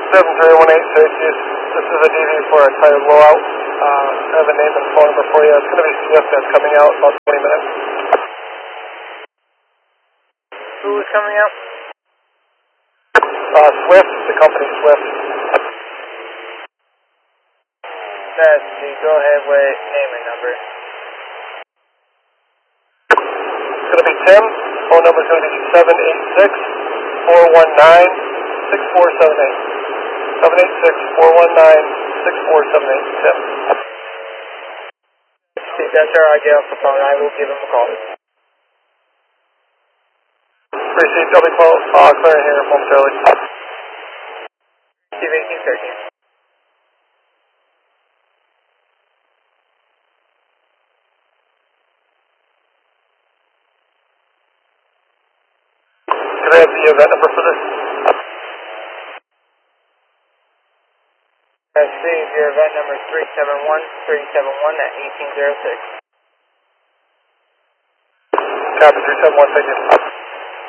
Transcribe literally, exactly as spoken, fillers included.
seven three one eight Syracuse. This is a D V for a tire blowout. Uh, I have a name and phone number for you. It's going to be Swift that's coming out in about twenty minutes. Who is coming out? Uh, Swift, the company Swift. That's the go ahead with name and number. It's going to be Tim. Phone number is going to be seven eight six, four one nine, six four seven eight. seven eight six, four one nine, six four seven eight. Tim. That's our idea off the phone. I will give him a call. Appreciate W twelve, uh, clearing here momentarily. Steve eighteen thirteen. Can I have the event number for this? I see your event number is three seven one, three seven one at eighteen oh six. Copy, three seven one, thank you.